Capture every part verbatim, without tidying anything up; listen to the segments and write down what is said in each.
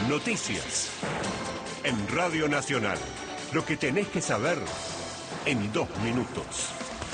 Noticias. En Radio Nacional. Lo que tenés que saber en dos minutos.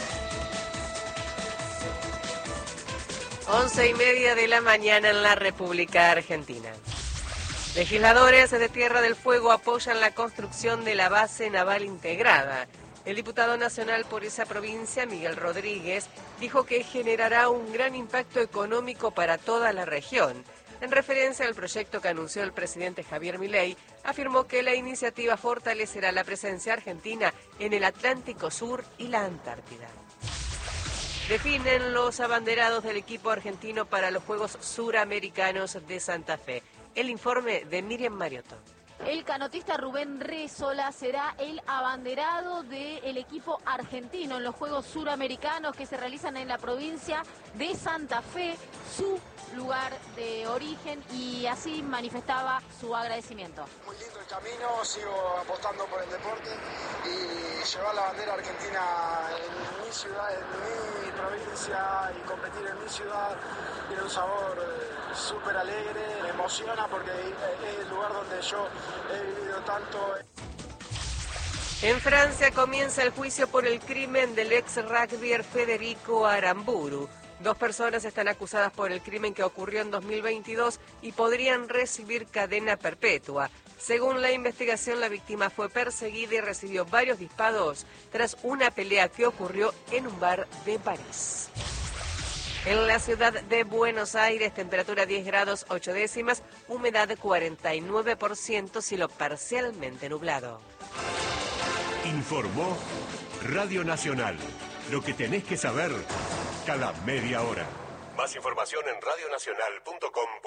Once y media de la mañana en la República Argentina. Legisladores de Tierra del Fuego apoyan la construcción de la base naval integrada. El diputado nacional por esa provincia, Miguel Rodríguez, dijo que generará un gran impacto económico para toda la región. En referencia al proyecto que anunció el presidente Javier Milei, afirmó que la iniciativa fortalecerá la presencia argentina en el Atlántico Sur y la Antártida. Definen los abanderados del equipo argentino para los Juegos Suramericanos de Santa Fe. El informe de Miriam Mariotto. El canotista Rubén Rézola será el abanderado del equipo argentino en los Juegos Suramericanos que se realizan en la provincia de Santa Fe, su lugar de origen, y así manifestaba su agradecimiento. Muy lindo el camino, sigo apostando por el deporte y llevar la bandera argentina en mi ciudad, en mi provincia, y competir en mi ciudad tiene un sabor eh, súper alegre, me emociona porque es el lugar donde yo he vivido tanto. En Francia comienza el juicio por el crimen del ex rugbyer Federico Aramburu. Dos personas están acusadas por el crimen que ocurrió en dos mil veintidós y podrían recibir cadena perpetua. Según la investigación, la víctima fue perseguida y recibió varios disparos tras una pelea que ocurrió en un bar de París. En la ciudad de Buenos Aires, temperatura diez grados ocho décimas, humedad cuarenta y nueve por ciento, cielo parcialmente nublado. Informó Radio Nacional. Lo que tenés que saber cada media hora. Más información en radionacional punto com.